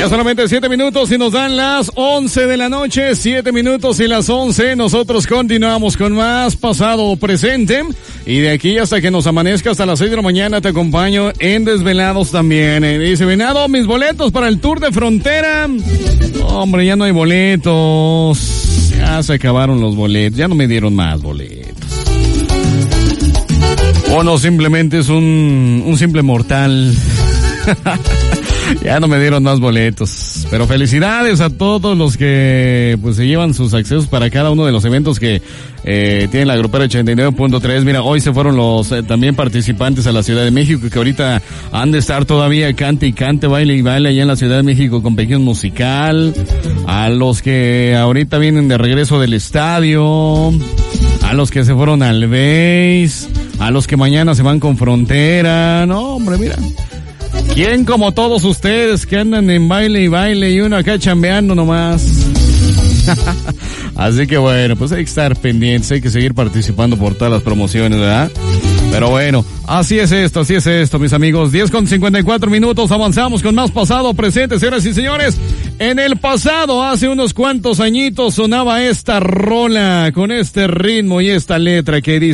Ya solamente 7 minutos y nos dan las 11 de la noche, 7 minutos y las 11. Nosotros continuamos con más pasado o presente. Y de aquí hasta que nos amanezca, hasta las 6 de la mañana, te acompaño en Desvelados también. Dice, Venado, mis boletos para el Tour de Frontera. Hombre, ya no hay boletos. Ya se acabaron los boletos. Ya no me dieron más boletos. O no, simplemente es un simple mortal. Ya no me dieron más boletos. Pero felicidades a todos los que pues se llevan sus accesos para cada uno de los eventos que tiene la grupera 89.3. Mira, hoy se fueron los también participantes a la Ciudad de México, que ahorita han de estar todavía cante y cante, baile y baile allá en la Ciudad de México con pequeño musical. A los que ahorita vienen de regreso del estadio, a los que se fueron al BASE, a los que mañana se van con Frontera. No, hombre, mira. ¿Quién como todos ustedes que andan en baile y baile y uno acá chambeando nomás? Así que bueno, pues hay que estar pendientes, hay que seguir participando por todas las promociones, ¿verdad? Pero bueno, así es esto, mis amigos. 10:54 minutos, avanzamos con más pasado presente, señoras y señores. En el pasado, hace unos cuantos añitos, sonaba esta rola con este ritmo y esta letra que dice: